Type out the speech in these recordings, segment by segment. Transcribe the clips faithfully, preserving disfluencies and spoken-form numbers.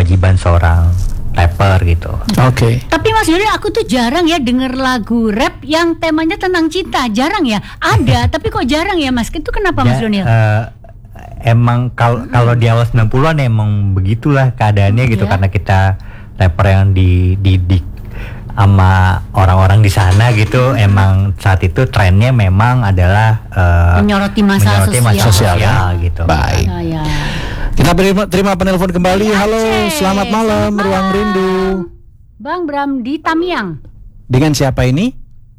kewajiban seorang rapper gitu. Oke. Okay. Tapi Mas Doni, aku tuh jarang ya denger lagu rap yang temanya tentang cinta. Jarang ya. Ada, tapi kok jarang ya Mas? Itu kenapa Mas Doni? Uh, emang kalau hmm. kalau di awal sembilan puluhan emang begitulah keadaannya gitu, yeah. Karena kita rapper yang dididik sama orang-orang di sana gitu, hmm. emang saat itu trennya memang adalah uh, menyoroti masalah menyoroti sosial, sosial ya, gitu. Baik. Ya, ya. Kita terima, terima penelpon kembali. Halo, selamat malam, selamat Ruang Rindu. Bang Bram di Tamiang. Dengan siapa ini?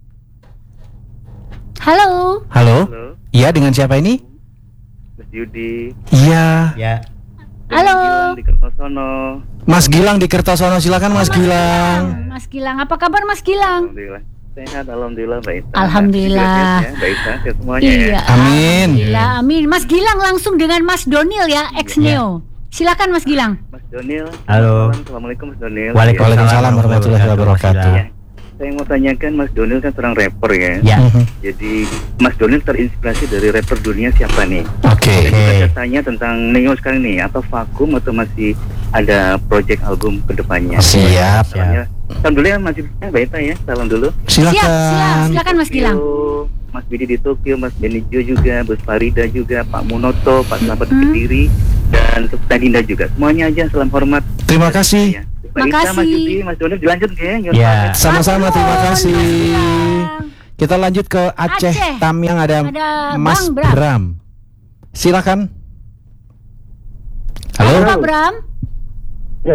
Halo. Halo. Iya, dengan siapa ini? Mas Yudi. Iya. Ya. Halo. Gilang di Kertosono. Mas Gilang di Kertosono, silakan Mas Gilang. Mas Gilang, apa kabar Mas Gilang? Alhamdulillah. Sehat, alhamdulillah, baik. Alhamdulillah. Ya, baik, sehat semuanya iya, ya. Amin. Alhamdulillah, amin. Mas Gilang langsung dengan Mas Donil ya, ex Neo. Silakan Mas Gilang. Mas Donil. Halo. Assalamualaikum Mas Donil. Waalaikumsalam warahmatullahi wabarakatuh. Ya. Saya mau tanyakan, Mas Donil kan seorang rapper ya. Ya. Jadi Mas Donil terinspirasi dari rapper dunia siapa nih? Oke. Okay. Saya tanya tentang Neo sekarang nih, atau vakum atau masih ada project album kedepannya? Siap. Soalnya, salam dulu ya Mas Yudi, baik ya, salam dulu. Silakan. Siap, siap. Silakan Mas Gilang. Mas Bidi di Tokyo, Mas Benijo juga, Bos Farida juga, Pak Munoto, Pak Selamat hmm. Kediri, dan Teh Dinda juga. Semuanya aja, salam hormat. Terima kasih. Ya. Terima kasih. Mas Yudi, Mas Donil dilanjut ya. Ya. Sama-sama, terima kasih. Kita lanjut ke Aceh, Aceh. Tamiang ada, ada Mas Bang Bram. Bram. Silakan. Halo. Halo Pak Bram. Ya.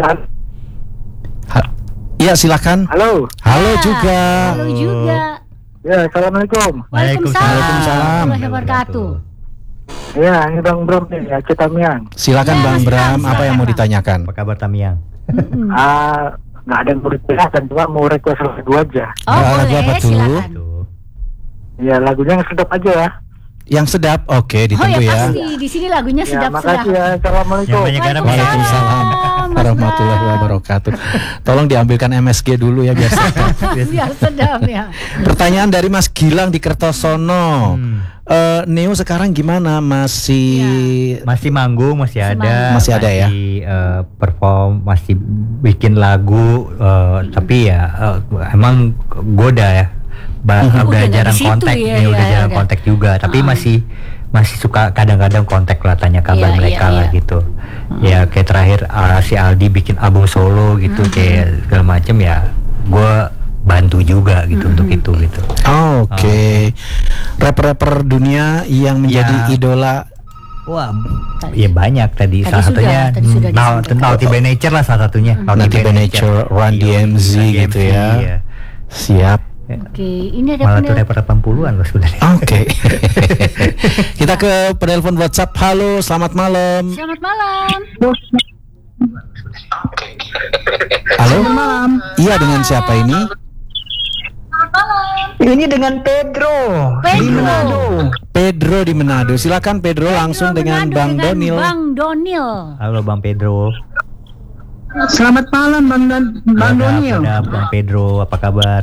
Ha- Iya, silakan. Halo. Halo Ya, juga. Halo juga. Ya, assalamualaikum. Waalaikumsalam. Waalaikumsalam. warahmatullahi wabarakatuh. Ya, ini Bang Bram nih, ya, Citamiang. Silakan Ya, Bang Mas Bram, Bram, apa yang silakan, mau Bang. ditanyakan? Apa kabar Tamiang? Mm-mm. Ah, nggak ada yang mau ditanyakan, cuma mau request lagu aja. Oh, Nah, lagu boleh, apa tuh? silakan. Ya, lagunya yang sedap aja ya. Yang sedap, oke, Oh ditunggu ya ya. pasti, di sini lagunya Ya, sedap-sedap. makasih ya. Assalamualaikum. Yang banyak garam. Waalaikumsalam Mas warahmatullahi Bram. wabarakatuh. Tolong diambilkan M S G dulu ya biar sedap. Biar sedap ya. Pertanyaan dari Mas Gilang di Kertosono. Hmm. Eh, Neo sekarang gimana? Masih Masih manggung, masih ada, Masih ada ya? eh, perform, masih bikin lagu, eh, tapi ya eh, emang gue udah ya, ba- Mhm. udah Udah nggak jarang di situ kontak, ya, nih udah ya, jarang udah. kontak juga, tapi Ah. masih masih suka kadang-kadang kontak lah, tanya kabar Iya, mereka iya, lah iya. gitu. Ya kayak terakhir ah, si Aldi bikin album solo gitu, Mhm. kayak segala macem ya, gue bantu juga gitu Mhm. untuk itu gitu. Oh, oke. Rapper-rapper dunia yang menjadi Ya. idola. Wah, Tadi- ya banyak tadi, tadi salah sudah, satunya tadi sudah Nau- disebutkan. Naughty by Nature lah salah satunya. Naughty by Nature, Run D M Z Iya, gitu Run D M Z, ya. iya. Siap. Oke, ini ada Malah tuh penel- rapper delapan puluhan loh sebenarnya. Oke. Kita ke penelpon WhatsApp. Halo, selamat malam. Selamat malam. Halo. Iya, dengan siapa ini? Ini dengan Pedro. Pedro. Pedro di Manado. Silakan Pedro langsung Pedro dengan Manado Bang dengan Donil. Bang Donil. Halo Bang Pedro. Selamat malam Bang Don- Bang Ada, Donil. ada Bang Pedro, apa kabar?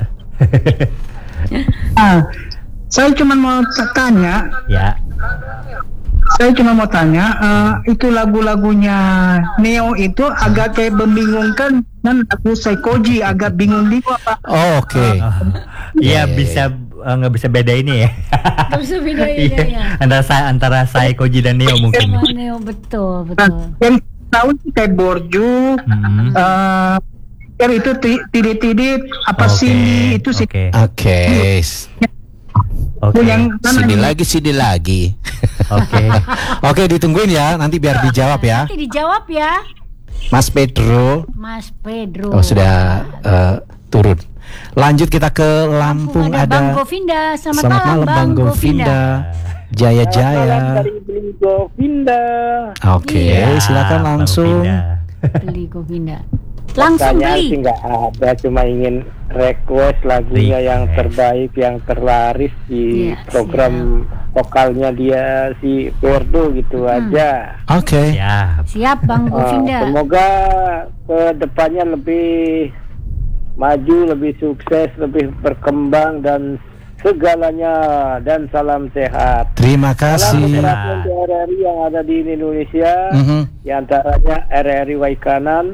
Ah, saya cuma mau t- tanya, Ya, saya cuma mau tanya, eh, itu lagu-lagunya Neo itu agak kayak membingungkan dan aku Saikoji agak bingung juga Pak. Oh, oke. iya iya, bisa eh, nggak bisa beda ini ya. Gak bisa beda Iya, ya. antara saya antara saya Koji dan Neo mungkin. Sama Neo, betul, Nah, betul. yang tahu sih kayak Borju, Hmm. eh, yang itu ti- tidit-tidit apa Oke, sih itu sih. Oke. Oke. Oke. Yang mana Sini nih? lagi, sini lagi. Oke. Oke, ditungguin ya. Nanti biar dijawab ya. Nanti dijawab ya, Mas Pedro. Mas Pedro. Oh, sudah eh, turun. Lanjut kita ke Lampung, ada, Bang ada. Govinda. Selamat, Selamat malam Bang Govinda. Jaya Jaya. Beli Govinda. Oke, Iya. silakan Bang langsung. Pindah. Beli Govinda. Langsung Pertanyaan sih beli. nggak ada, cuma ingin request lagunya Request. yang terbaik, yang terlaris di Iya, program vokalnya dia si Perdo gitu Hmm. aja. Oke. Siap. Siap Bang Uh, Govinda. semoga ke depannya lebih maju, lebih sukses, lebih berkembang dan segalanya, dan salam sehat. Terima Salam kasih. beberapa R R I yang ada di Indonesia, Mhm. di antaranya R R I Waikanan,